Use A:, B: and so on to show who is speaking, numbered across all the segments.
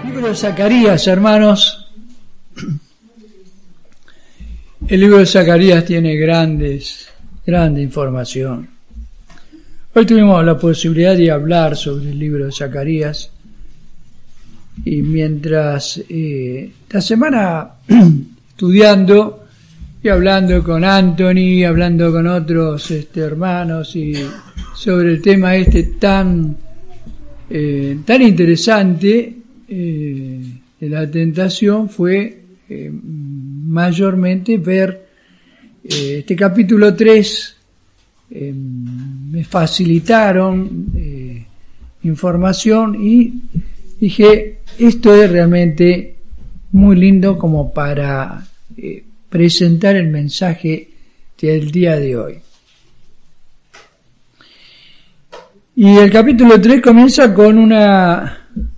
A: Libro de Zacarías, hermanos. El libro de Zacarías tiene grande información. Hoy tuvimos la posibilidad de hablar sobre el libro de Zacarías y mientras esta semana estudiando y hablando con Anthony, hablando con otros hermanos y sobre el tema tan interesante, la tentación fue mayormente ver este capítulo 3. Me facilitaron información y dije, esto es realmente muy lindo como para presentar el mensaje del día de hoy. Y el capítulo 3 comienza con una...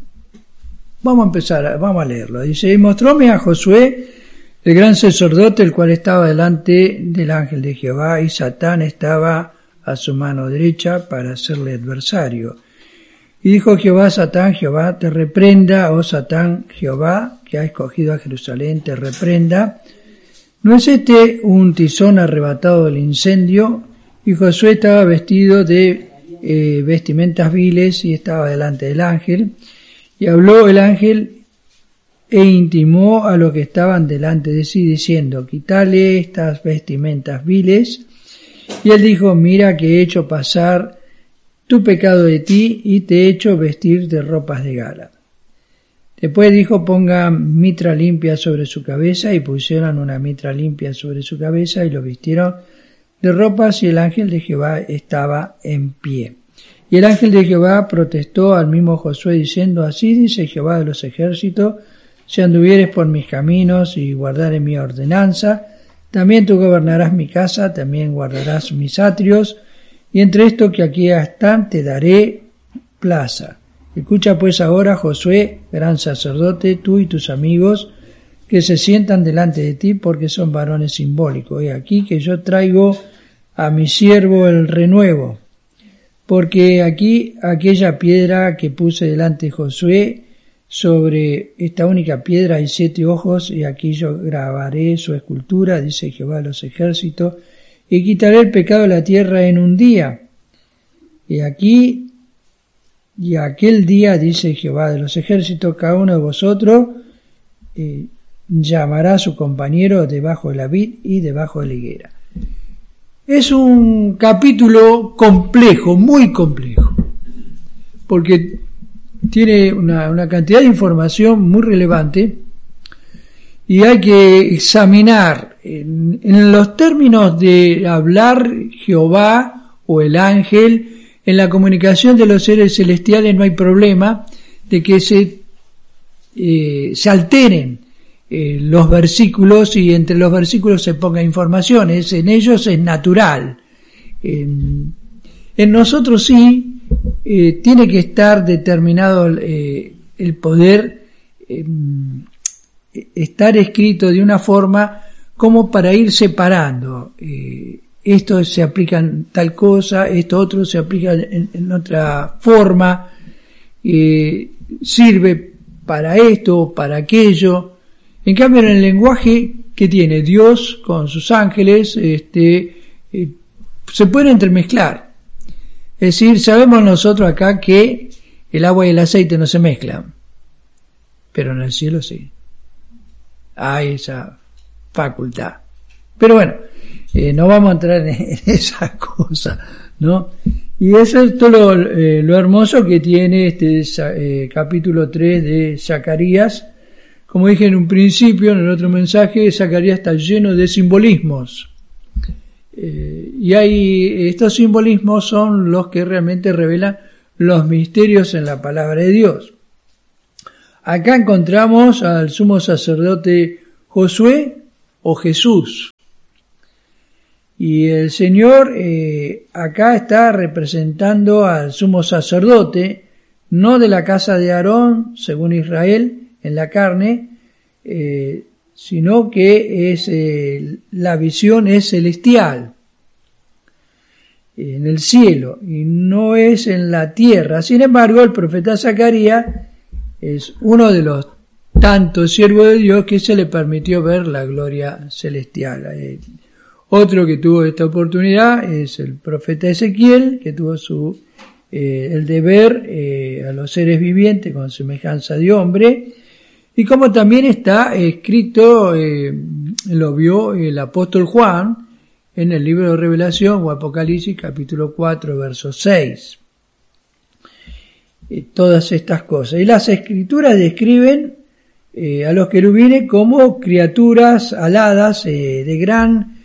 A: Vamos a leerlo. Dice, y mostróme a Josué, el gran sacerdote, el cual estaba delante del ángel de Jehová, y Satán estaba a su mano derecha para hacerle adversario. Y dijo Jehová a Satán, Jehová te reprenda, oh Satán, Jehová, que ha escogido a Jerusalén, te reprenda. ¿No es este un tizón arrebatado del incendio? Y Josué estaba vestido de vestimentas viles y estaba delante del ángel. Y habló el ángel e intimó a los que estaban delante de sí, diciendo, quítale estas vestimentas viles. Y él dijo, mira que he hecho pasar tu pecado de ti y te he hecho vestir de ropas de gala. Después dijo, ponga mitra limpia sobre su cabeza, y pusieron una mitra limpia sobre su cabeza y lo vistieron de ropas, y el ángel de Jehová estaba en pie. Y el ángel de Jehová protestó al mismo Josué diciendo, así dice Jehová de los ejércitos, si anduvieres por mis caminos y guardares mi ordenanza, también tú gobernarás mi casa, también guardarás mis atrios, y entre esto que aquí están te daré plaza. Escucha pues ahora, Josué, gran sacerdote, tú y tus amigos, que se sientan delante de ti, porque son varones simbólicos. Y aquí que yo traigo a mi siervo el renuevo. Porque aquí aquella piedra que puse delante de Josué, sobre esta única piedra hay 7 ojos, y aquí yo grabaré su escultura, dice Jehová de los ejércitos, y quitaré el pecado de la tierra en un día. Y aquí y aquel día, dice Jehová de los ejércitos, cada uno de vosotros llamará a su compañero debajo de la vid y debajo de la higuera. Es un capítulo complejo, muy complejo, porque tiene una cantidad de información muy relevante y hay que examinar en los términos de hablar Jehová o el ángel. En la comunicación de los seres celestiales no hay problema de que se alteren los versículos y entre los versículos se ponga información. En ellos es natural. En nosotros sí tiene que estar determinado el poder estar escrito de una forma como para ir separando. Esto se aplica en tal cosa, esto otro se aplica en otra forma, sirve para esto o para aquello. En cambio, en el lenguaje que tiene Dios con sus ángeles, se pueden entremezclar. Es decir, sabemos nosotros acá que el agua y el aceite no se mezclan, pero en el cielo sí. Hay esa facultad. Pero bueno, no vamos a entrar en esas cosas, ¿no? Y eso es todo lo hermoso que tiene este capítulo 3 de Zacarías. Como dije en un principio, en el otro mensaje, Zacarías está lleno de simbolismos. Y estos simbolismos son los que realmente revelan los misterios en la palabra de Dios. Acá encontramos al sumo sacerdote Josué o Jesús. Y el Señor acá está representando al sumo sacerdote, no de la casa de Aarón, según Israel, en la carne, sino que es la visión es celestial, en el cielo, y no es en la tierra. Sin embargo, el profeta Zacarías es uno de los tantos siervos de Dios que se le permitió ver la gloria celestial. Otro que tuvo esta oportunidad es el profeta Ezequiel, que tuvo el de ver a los seres vivientes con semejanza de hombre, y como también está escrito, lo vio el apóstol Juan en el libro de Revelación o Apocalipsis capítulo 4 verso 6. Todas estas cosas. Y las escrituras describen a los querubines como criaturas aladas de gran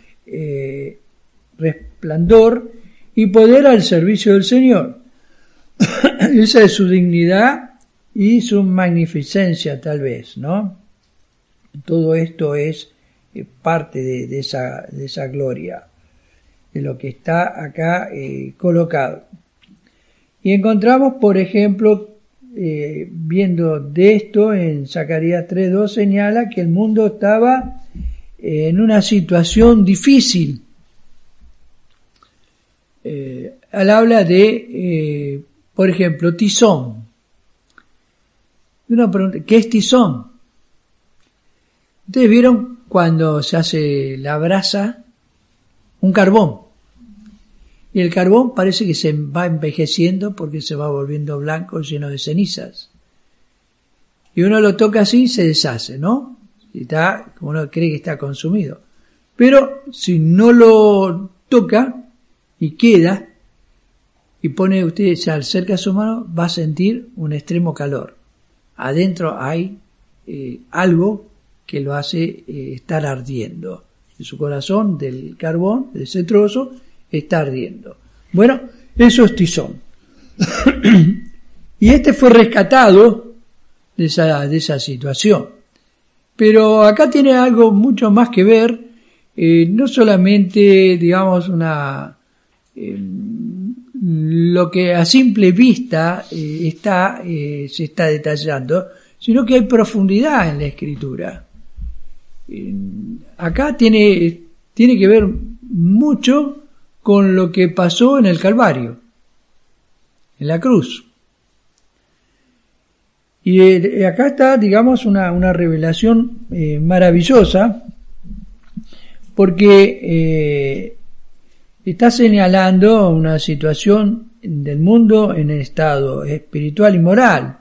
A: resplandor y poder al servicio del Señor. Esa es su dignidad y su magnificencia, tal vez, ¿no? Todo esto es parte de esa gloria, de lo que está acá colocado. Y encontramos, por ejemplo, viendo de esto en Zacarías 3:2, señala que el mundo estaba en una situación difícil. Al habla de, por ejemplo, tizón. Uno pregunta, ¿qué es tizón? Ustedes vieron cuando se hace la brasa, un carbón. Y el carbón parece que se va envejeciendo porque se va volviendo blanco, lleno de cenizas. Y uno lo toca así y se deshace, ¿no? Y está, uno cree que está consumido. Pero si no lo toca y queda, y pone usted, se acerca a su mano, va a sentir un extremo calor. Adentro hay algo que lo hace estar ardiendo. En su corazón, del carbón, de ese trozo, está ardiendo. Bueno, eso es tizón. Y este fue rescatado de esa situación. Pero acá tiene algo mucho más que ver, no solamente, digamos, lo que a simple vista se está detallando, sino que hay profundidad en la escritura. Acá tiene que ver mucho con lo que pasó en el Calvario, en la cruz. Y acá está, digamos, una revelación maravillosa, porque está señalando una situación del mundo en el estado espiritual y moral.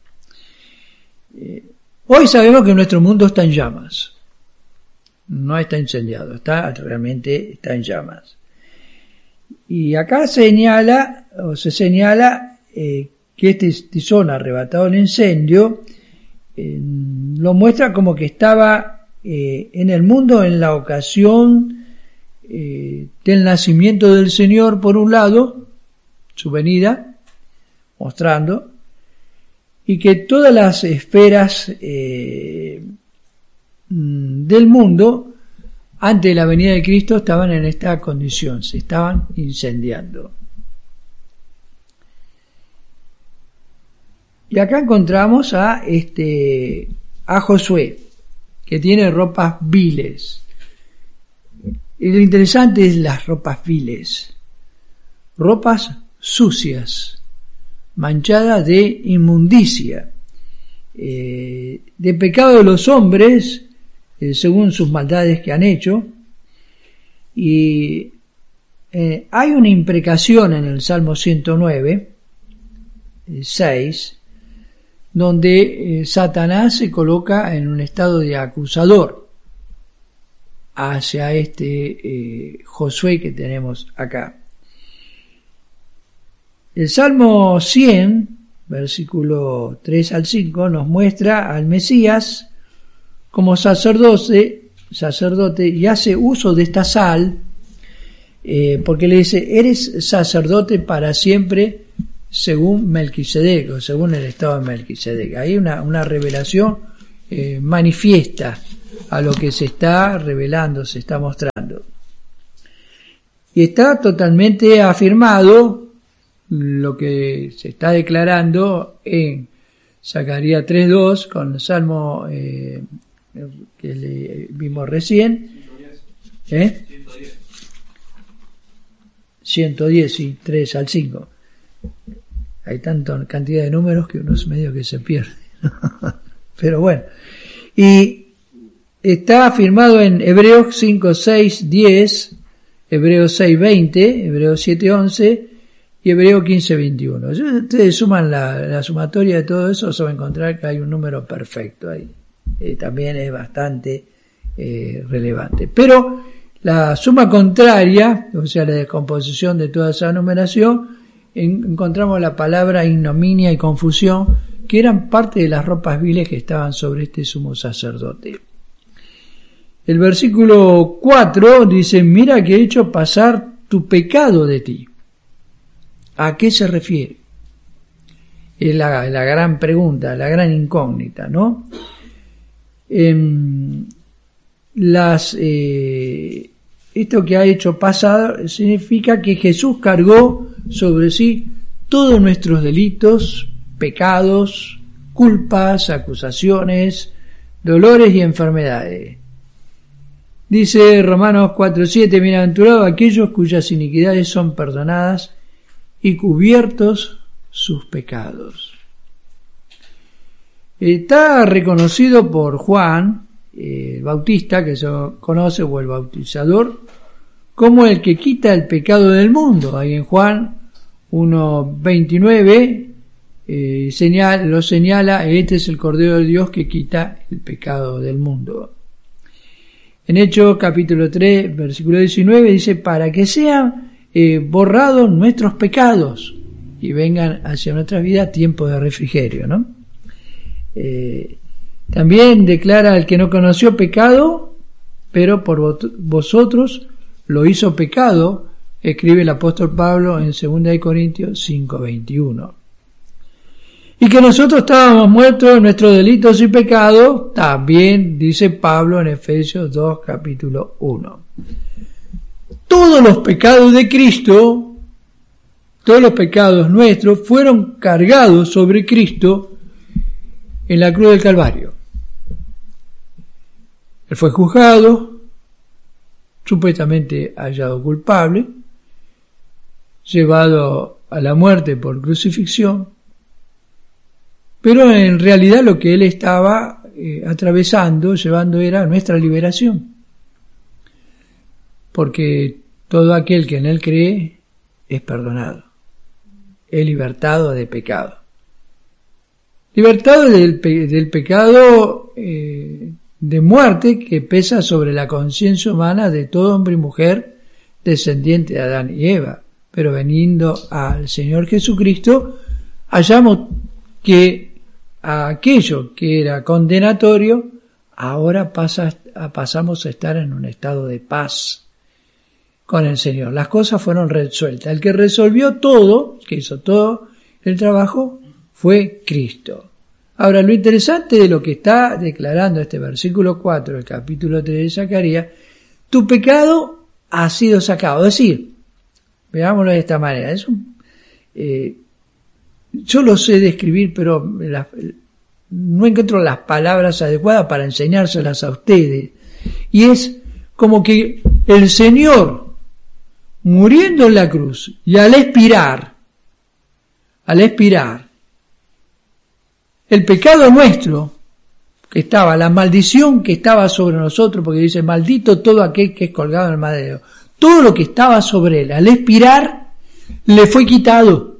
A: Hoy sabemos que nuestro mundo está en llamas. No está incendiado, realmente está en llamas. Y acá se señala que este tizón arrebatado en incendio lo muestra como que estaba en el mundo en la ocasión del nacimiento del Señor, por un lado, su venida, mostrando, y que todas las esferas del mundo antes de la venida de Cristo estaban en esta condición, se estaban incendiando. Y acá encontramos a Josué, que tiene ropas viles. Y lo interesante es las ropas viles, ropas sucias, manchadas de inmundicia, de pecado de los hombres, según sus maldades que han hecho. Y hay una imprecación en el Salmo 109, 6, donde Satanás se coloca en un estado de acusador hacia Josué que tenemos acá. El Salmo 100, versículo 3 al 5, nos muestra al Mesías como sacerdote y hace uso de esta sal, porque le dice, eres sacerdote para siempre según Melquisedec, o según el estado de Melquisedec. Hay una revelación manifiesta a lo que se está revelando, se está mostrando. Y está totalmente afirmado lo que se está declarando en Zacarías 3:2 con el Salmo que le vimos recién. 110, sí, 3 al 5. Hay tanta cantidad de números que uno es medio que se pierde. Pero bueno, y está afirmado en Hebreos 5, 6, 10, Hebreos 6, 20, Hebreos 7, 11 y Hebreos 15, 21. Si ustedes suman la sumatoria de todo eso, se va a encontrar que hay un número perfecto ahí. También es bastante relevante. Pero la suma contraria, o sea, la descomposición de toda esa numeración, encontramos la palabra ignominia y confusión, que eran parte de las ropas viles que estaban sobre este sumo sacerdote. El versículo 4 dice: mira que he hecho pasar tu pecado de ti. ¿A qué se refiere? Es la gran pregunta, la gran incógnita, ¿no? Esto que ha hecho pasar significa que Jesús cargó sobre sí todos nuestros delitos, pecados, culpas, acusaciones, dolores y enfermedades. Dice Romanos 4:7: bienaventurados aquellos cuyas iniquidades son perdonadas y cubiertos sus pecados. Está reconocido por Juan, el Bautista, que se conoce, o el bautizador, como el que quita el pecado del mundo. Ahí en Juan 1:29 lo señala: este es el Cordero de Dios que quita el pecado del mundo. En Hechos capítulo 3, versículo 19 dice: para que sean borrados nuestros pecados y vengan hacia nuestra vida tiempo de refrigerio, ¿no? También declara: al que no conoció pecado, pero por vosotros lo hizo pecado, escribe el apóstol Pablo en 2 Corintios 5:21. Y que nosotros estábamos muertos en nuestros delitos y pecados, también dice Pablo en Efesios 2, capítulo 1. Todos los pecados de Cristo, todos los pecados nuestros, fueron cargados sobre Cristo en la cruz del Calvario. Él fue juzgado, supuestamente hallado culpable, llevado a la muerte por crucifixión, pero en realidad lo que él estaba atravesando, llevando, era nuestra liberación. Porque todo aquel que en él cree es perdonado, es libertado de pecado. Libertado del pecado de muerte que pesa sobre la conciencia humana de todo hombre y mujer descendiente de Adán y Eva. Pero veniendo al Señor Jesucristo, hallamos que aquello que era condenatorio, ahora pasamos a estar en un estado de paz con el Señor. Las cosas fueron resueltas. El que resolvió todo, que hizo todo el trabajo, fue Cristo. Ahora, lo interesante de lo que está declarando este versículo 4 del capítulo 3 de Zacarías: tu pecado ha sido sacado. Es decir, veámoslo de esta manera, yo lo sé describir, pero no encuentro las palabras adecuadas para enseñárselas a ustedes. Y es como que el Señor, muriendo en la cruz, y al expirar, el pecado nuestro que estaba, la maldición que estaba sobre nosotros, porque dice: maldito todo aquel que es colgado en el madero. Todo lo que estaba sobre él, al expirar, le fue quitado.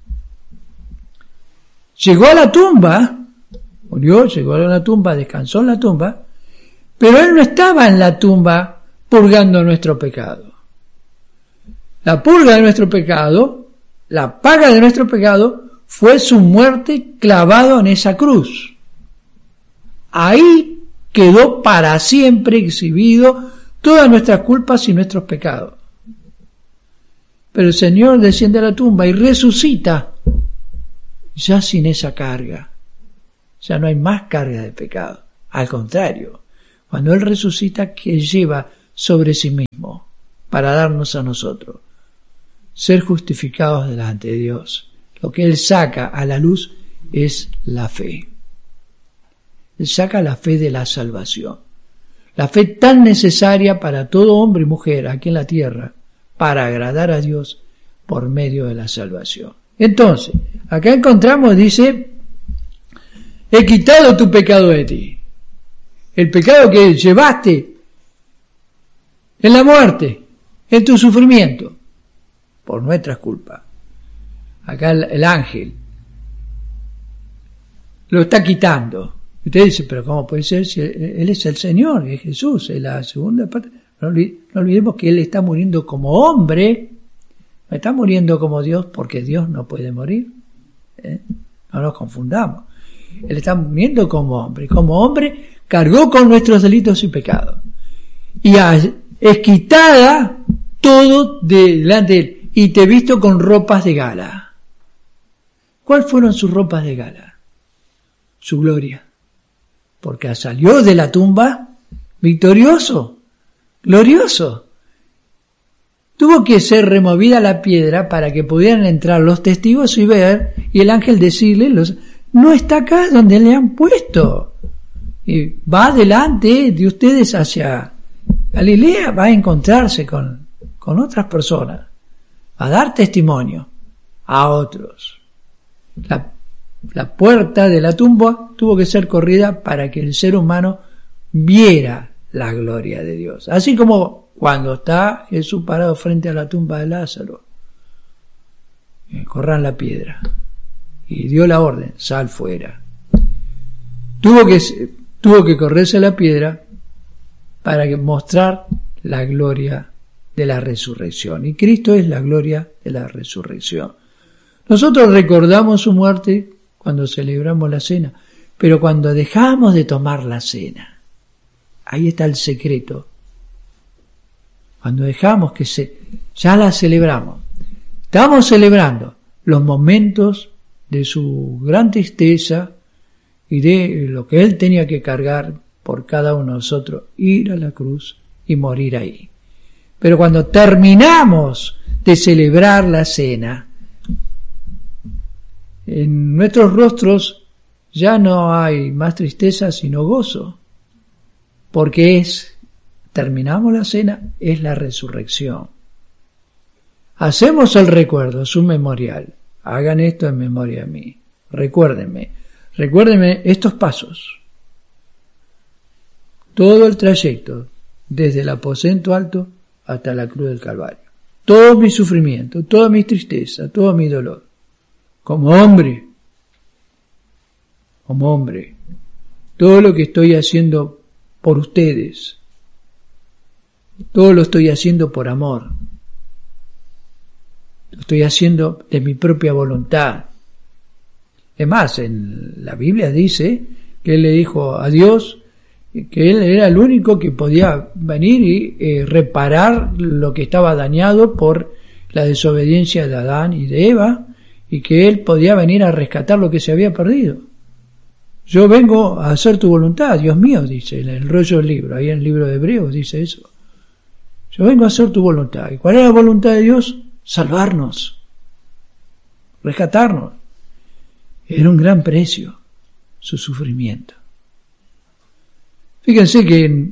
A: Llegó a la tumba, murió, llegó a la tumba, descansó en la tumba, pero él no estaba en la tumba purgando nuestro pecado. La purga de nuestro pecado, la paga de nuestro pecado, fue su muerte clavado en esa cruz. Ahí quedó para siempre exhibido todas nuestras culpas y nuestros pecados. Pero el Señor desciende a la tumba y resucita, ya sin esa carga. Ya no hay más carga de pecado. Al contrario, cuando Él resucita, que lleva sobre sí mismo para darnos a nosotros ser justificados delante de Dios. Lo que Él saca a la luz es la fe. Él saca la fe de la salvación. La fe tan necesaria para todo hombre y mujer aquí en la tierra, para agradar a Dios por medio de la salvación. Entonces, acá encontramos, dice, he quitado tu pecado de ti. El pecado que llevaste en la muerte, en tu sufrimiento, por nuestras culpas. Acá el ángel lo está quitando. Usted dice, pero ¿cómo puede ser si Él es el Señor, es Jesús, es la segunda parte? No olvidemos que Él está muriendo como hombre, no está muriendo como Dios, porque Dios no puede morir. No nos confundamos. Él está muriendo como hombre cargó con nuestros delitos y pecados. Y es quitada todo delante de Él. Y te he visto con ropas de gala. ¿Cuáles fueron sus ropas de gala? Su gloria. Porque salió de la tumba victorioso, glorioso. Tuvo que ser removida la piedra para que pudieran entrar los testigos y ver, y el ángel decirle, no está acá donde le han puesto. Y va delante de ustedes hacia Galilea, va a encontrarse con otras personas, a dar testimonio a otros. La puerta de la tumba tuvo que ser corrida para que el ser humano viera la gloria de Dios. Así como cuando está Jesús parado frente a la tumba de Lázaro, corran la piedra, y dio la orden, sal fuera. Tuvo que correrse la piedra para mostrar la gloria de la resurrección. Y Cristo es la gloria de la resurrección. Nosotros recordamos su muerte cuando celebramos la cena, pero cuando dejamos de tomar la cena, ahí está el secreto. Cuando dejamos ya la celebramos, estamos celebrando los momentos de su gran tristeza y de lo que Él tenía que cargar por cada uno de nosotros, ir a la cruz y morir ahí. Pero cuando terminamos de celebrar la cena, en nuestros rostros ya no hay más tristeza sino gozo, porque terminamos la cena, es la resurrección. Hacemos el recuerdo, su memorial. Hagan esto en memoria de mí. Recuérdenme estos pasos. Todo el trayecto, desde el aposento alto hasta la cruz del Calvario. Todo mi sufrimiento, toda mi tristeza, todo mi dolor. Como hombre, todo lo que estoy haciendo por ustedes, todo lo estoy haciendo por amor, lo estoy haciendo de mi propia voluntad. Es más, en la Biblia dice que Él le dijo a Dios que Él era el único que podía venir y reparar lo que estaba dañado por la desobediencia de Adán y de Eva, y que Él podía venir a rescatar lo que se había perdido. Yo vengo a hacer tu voluntad, Dios mío, dice en el rollo del libro, ahí en el libro de Hebreos dice eso. Yo vengo a hacer tu voluntad. ¿Y cuál es la voluntad de Dios? Salvarnos, rescatarnos. Era un gran precio su sufrimiento. Fíjense que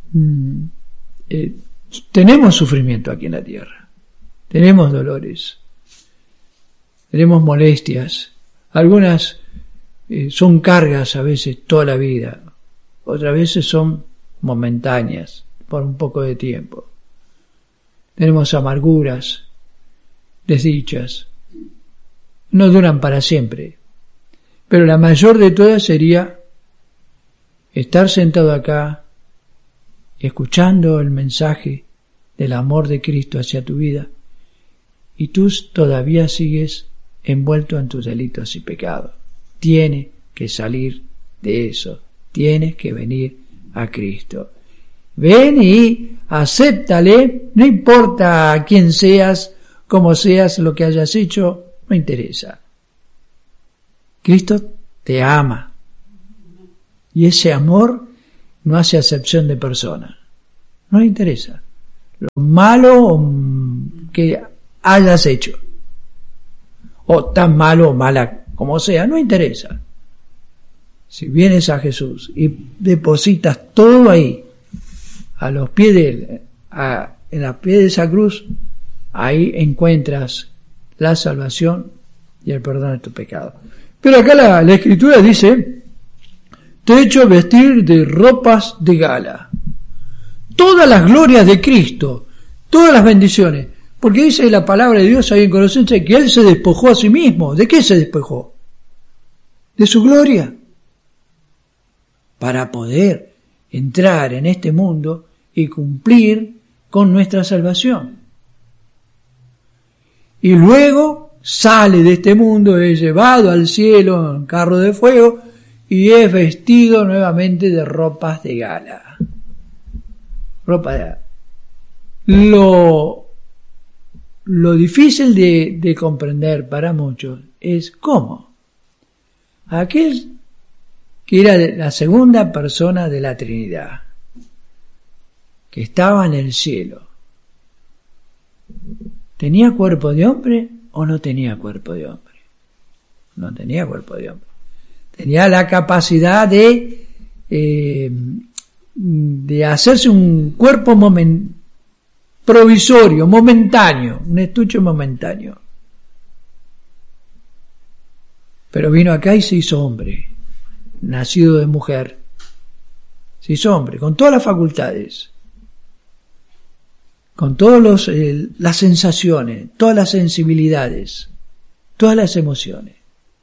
A: tenemos sufrimiento aquí en la tierra, tenemos dolores, tenemos molestias, algunas son cargas a veces toda la vida, otras veces son momentáneas, por un poco de tiempo. Tenemos amarguras, desdichas, no duran para siempre, pero la mayor de todas sería estar sentado acá, escuchando el mensaje del amor de Cristo hacia tu vida, y tú todavía sigues envuelto en tus delitos y pecados. Tienes que salir de eso, tienes que venir a Cristo. Ven y acéptale, no importa quién seas, cómo seas, lo que hayas hecho, no interesa. Cristo te ama. Y ese amor no hace acepción de persona. No le interesa. Lo malo que hayas hecho, o tan malo o mala como sea, no interesa. Si vienes a Jesús y depositas todo ahí, a los pies de Él, en los pies de esa cruz, ahí encuentras la salvación y el perdón de tu pecado. Pero acá la Escritura dice te he hecho vestir de ropas de gala. Todas las glorias de Cristo, todas las bendiciones, porque dice la palabra de Dios ahí en Colosenses que Él se despojó a sí mismo. ¿De qué se despojó? De su gloria, para poder entrar en este mundo y cumplir con nuestra salvación. Y luego sale de este mundo, es llevado al cielo en carro de fuego y es vestido nuevamente de ropas de gala. Ropa de gala. Lo difícil de comprender para muchos es cómo aquel que era la segunda persona de la Trinidad, que estaba en el cielo, ¿tenía cuerpo de hombre o no tenía cuerpo de hombre? No tenía cuerpo de hombre. Tenía la capacidad de hacerse un cuerpo provisorio, momentáneo, un estuche momentáneo. Pero vino acá y se hizo hombre, nacido de mujer. Se hizo hombre, con todas las facultades, con todas las sensaciones, todas las sensibilidades, todas las emociones.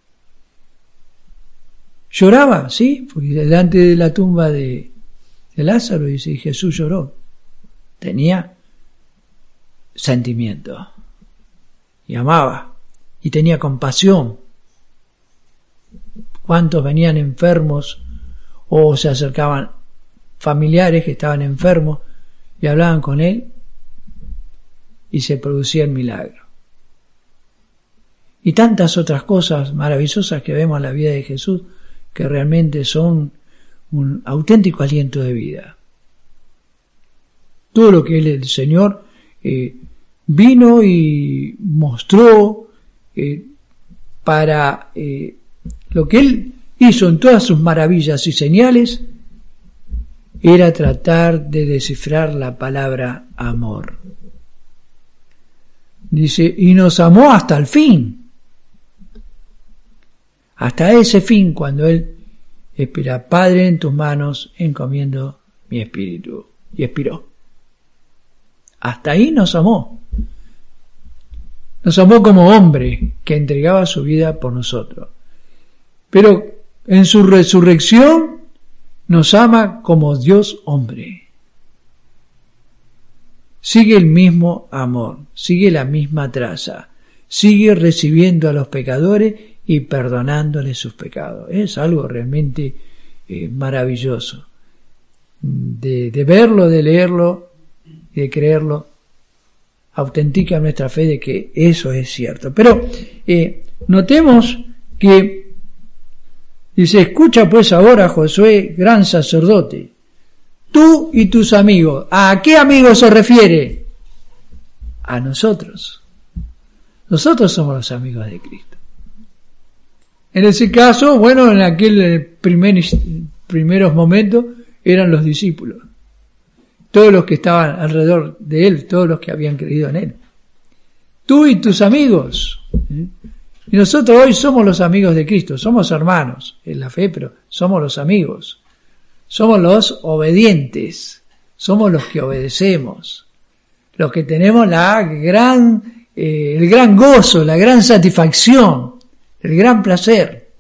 A: Lloraba, sí, porque delante de la tumba de Lázaro dice, Jesús lloró. Tenía sentimiento y amaba y tenía compasión. ¿Cuántos venían enfermos o se acercaban familiares que estaban enfermos y hablaban con él y se producía el milagro? Y tantas otras cosas maravillosas que vemos en la vida de Jesús que realmente son un auténtico aliento de vida. Todo lo que el Señor vino y mostró para lo que Él hizo en todas sus maravillas y señales era tratar de descifrar la palabra amor. Dice, y nos amó hasta el fin. Hasta ese fin, cuando Él expira, Padre, en tus manos encomiendo mi espíritu. Y expiró. Hasta ahí nos amó. Nos amó como hombre que entregaba su vida por nosotros. Pero en su resurrección nos ama como Dios hombre. Sigue el mismo amor, sigue la misma traza, sigue recibiendo a los pecadores y perdonándoles sus pecados. Es algo realmente maravilloso de verlo, de leerlo y de creerlo. Autentica nuestra fe de que eso es cierto. Pero notemos que dice, escucha pues ahora, Josué, gran sacerdote, tú y tus amigos. ¿A qué amigos se refiere? A nosotros. Nosotros somos los amigos de Cristo. En ese caso, bueno, en aquel primeros momentos eran los discípulos. Todos los que estaban alrededor de Él, todos los que habían creído en Él. Tú y tus amigos. Y nosotros hoy somos los amigos de Cristo. Somos hermanos en la fe, pero somos los amigos. Somos los obedientes. Somos los que obedecemos. Los que tenemos el gran gozo, la gran satisfacción, el gran placer.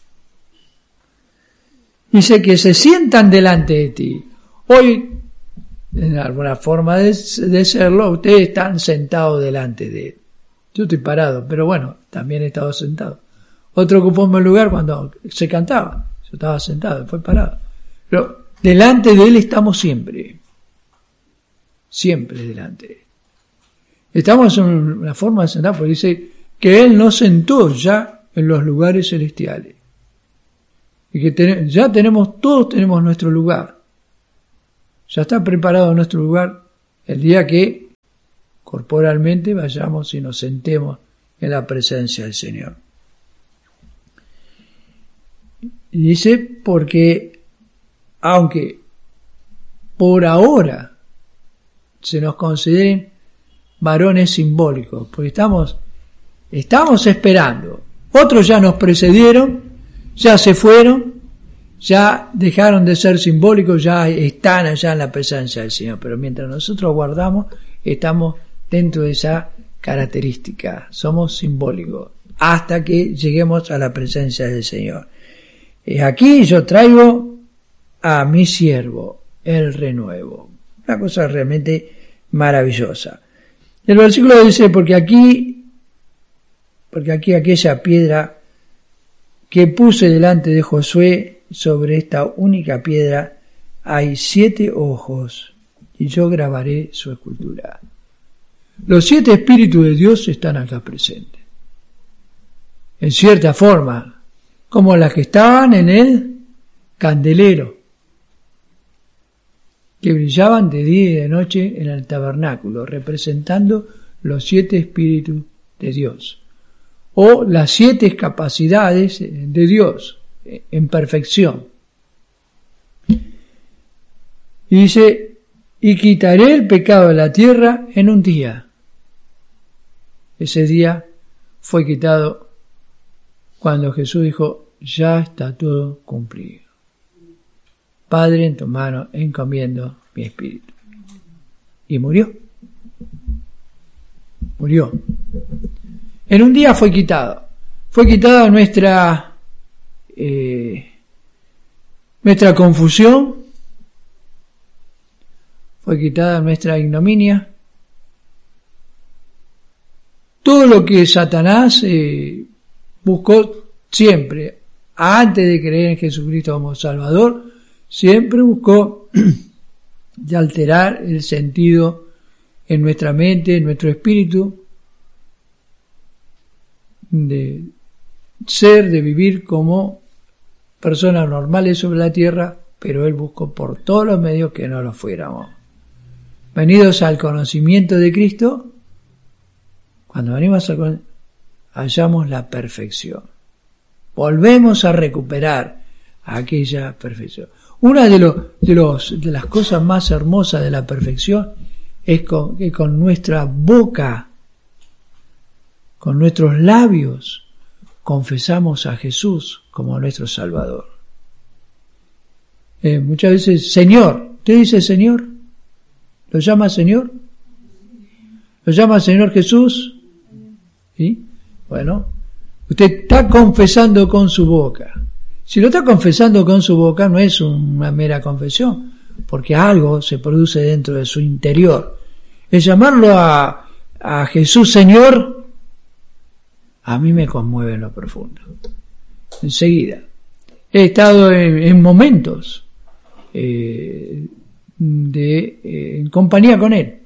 A: Dice que se sientan delante de ti. Hoy, en alguna forma de serlo, ustedes están sentados delante de Él. Yo estoy parado, pero bueno, también he estado sentado. Otro ocupó mi lugar cuando se cantaba. Yo estaba sentado, fue parado. Pero delante de Él estamos siempre. Siempre delante de Él. Estamos en una forma de sentar, porque dice que Él nos sentó ya en los lugares celestiales. Y que ya todos tenemos nuestro lugar. Ya está preparado nuestro lugar el día que corporalmente vayamos y nos sentemos en la presencia del Señor. Y dice, porque aunque por ahora se nos consideren varones simbólicos, porque estamos esperando. Otros ya nos precedieron, ya se fueron, ya dejaron de ser simbólicos, ya están allá en la presencia del Señor. Pero mientras nosotros guardamos, estamos dentro de esa característica, somos simbólicos, hasta que lleguemos a la presencia del Señor. Aquí yo traigo a mi siervo, el renuevo. Una cosa realmente maravillosa. El versículo dice, porque aquí aquella piedra que puse delante de Josué, sobre esta única piedra hay 7 ojos, y yo grabaré su escultura. Los 7 espíritus de Dios están acá presentes. En cierta forma, como las que estaban en el candelero, que brillaban de día y de noche en el tabernáculo, representando los 7 espíritus de Dios, o las 7 capacidades de Dios en perfección. Y dice, y quitaré el pecado de la tierra en un día. Ese día fue quitado cuando Jesús dijo, ya está todo cumplido. Padre, en tu mano encomiendo mi espíritu. Y murió. Murió. En un día fue quitado. Fue quitada nuestra confusión. Fue quitada nuestra ignominia. Todo lo que Satanás buscó siempre, antes de creer en Jesucristo como Salvador, siempre buscó de alterar el sentido en nuestra mente, en nuestro espíritu, de ser, de vivir como personas normales sobre la tierra, pero él buscó por todos los medios que no lo fuéramos. Venidos al conocimiento de Cristo, cuando venimos hallamos la perfección. Volvemos a recuperar aquella perfección. Una de las cosas más hermosas de la perfección es que con nuestra boca, con nuestros labios, confesamos a Jesús como nuestro Salvador. Muchas veces, Señor, ¿usted dice Señor? ¿Lo llama Señor? ¿Lo llama Señor Jesús? ¿Sí? Bueno, usted está confesando con su boca. Si lo está confesando con su boca, no es una mera confesión, porque algo se produce dentro de su interior. El llamarlo a Jesús Señor, a mí me conmueve en lo profundo. Enseguida. He estado en momentos en compañía con Él.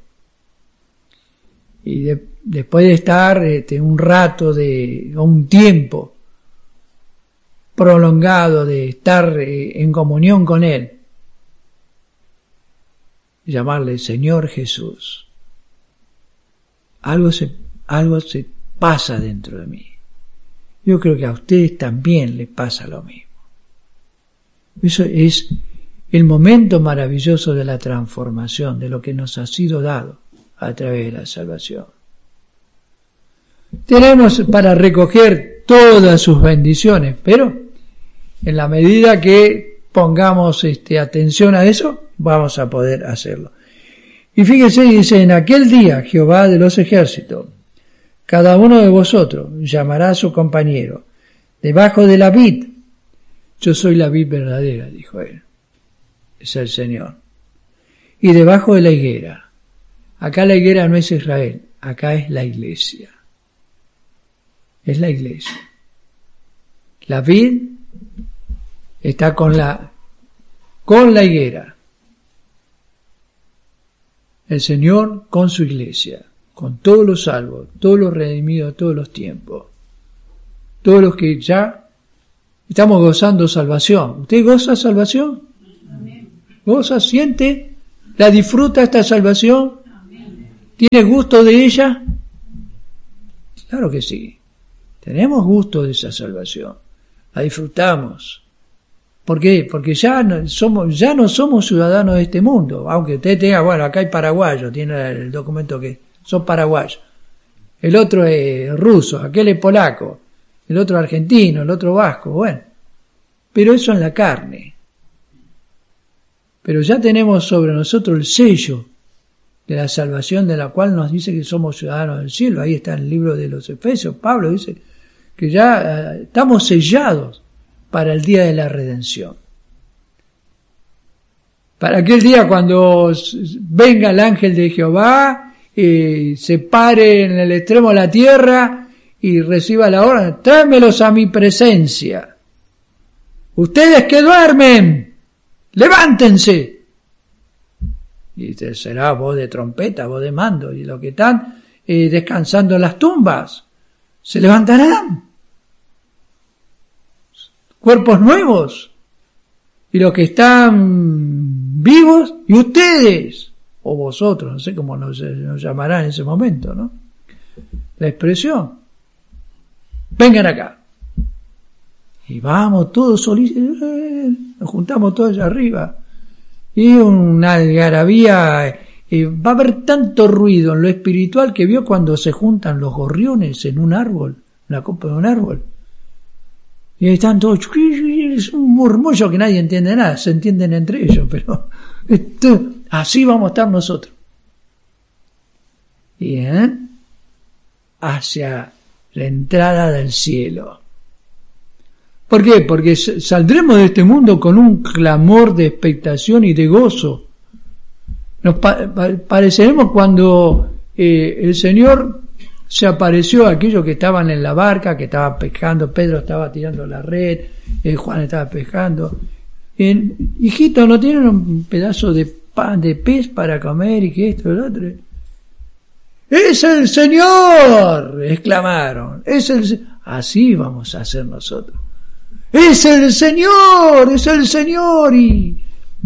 A: Y después de estar un rato, o un tiempo prolongado de estar en comunión con Él, llamarle Señor Jesús, algo se pasa dentro de mí. Yo creo que a ustedes también les pasa lo mismo. Eso es el momento maravilloso de la transformación, de lo que nos ha sido dado a través de la salvación. Tenemos para recoger todas sus bendiciones, pero en la medida que pongamos atención a eso, vamos a poder hacerlo. Y fíjese, dice, en aquel día Jehová de los ejércitos, cada uno de vosotros llamará a su compañero debajo de la vid. Yo soy la vid verdadera, dijo él. Es el Señor. Y debajo de la higuera. Acá la higuera no es Israel, acá es la iglesia. Es la iglesia. La vid está con la higuera. El Señor con su iglesia, con todos los salvos, todos los redimidos, todos los tiempos, todos los que ya estamos gozando salvación. ¿Usted goza salvación? Amén. ¿Goza, siente, la disfruta esta salvación? Amén. ¿Tiene gusto de ella? Claro que sí. Tenemos gusto de esa salvación. La disfrutamos. ¿Por qué? Porque ya no somos ciudadanos de este mundo. Aunque usted tenga, bueno, acá hay paraguayos, tiene el documento que son paraguayos. El otro es ruso, aquel es polaco, el otro argentino, el otro vasco. Bueno, pero eso en la carne. Pero ya tenemos sobre nosotros el sello de la salvación, de la cual nos dice que somos ciudadanos del cielo. Ahí está en el libro de los Efesios. Pablo dice que ya estamos sellados para el día de la redención. Para aquel día cuando venga el ángel de Jehová, se pare en el extremo de la tierra y reciba la orden: tráemelos a mi presencia. Ustedes que duermen, levántense. Y será voz de trompeta, voz de mando. Y los que están descansando en las tumbas se levantarán. Cuerpos nuevos. Y los que están vivos, y ustedes, o vosotros, no sé cómo nos llamarán en ese momento, ¿no? La expresión. Vengan acá. Y vamos todos solitos, nos juntamos todos allá arriba. Y una algarabía, va a haber tanto ruido en lo espiritual que vio cuando se juntan los gorriones en un árbol, en la copa de un árbol. Y ahí están todos, es un murmullo que nadie entiende nada, se entienden entre ellos, pero así vamos a estar nosotros. Bien, hacia la entrada del cielo. ¿Por qué? Porque saldremos de este mundo con un clamor de expectación y de gozo. Nos pareceremos cuando el Señor se apareció a aquellos que estaban en la barca, que estaban pescando. Pedro estaba tirando la red, Juan estaba pescando. Hijito, ¿no tienen un pedazo de pan, de pez para comer y que esto y lo otro? ¡Es el Señor!, exclamaron. Así vamos a hacer nosotros. ¡Es el Señor! ¡Es el Señor! Y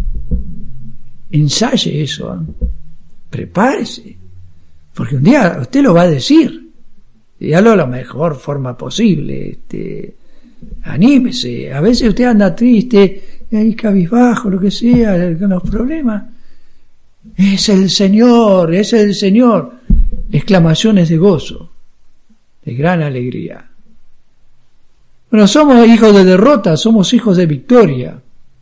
A: ensaye eso, ¿eh? Prepárese, porque un día usted lo va a decir. Dígalo de la mejor forma posible. Anímese. A veces usted anda triste, ahí cabizbajo, lo que sea, con los problemas. ¡Es el Señor! ¡Es el Señor! Exclamaciones de gozo, de gran alegría. Bueno, somos hijos de derrota, somos hijos de victoria.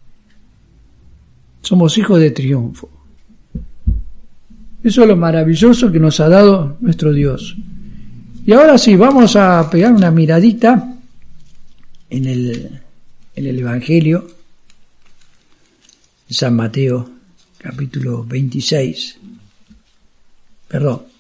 A: Somos hijos de triunfo. Eso es lo maravilloso que nos ha dado nuestro Dios. Y ahora sí, vamos a pegar una miradita en el Evangelio de San Mateo, capítulo 26. Perdón.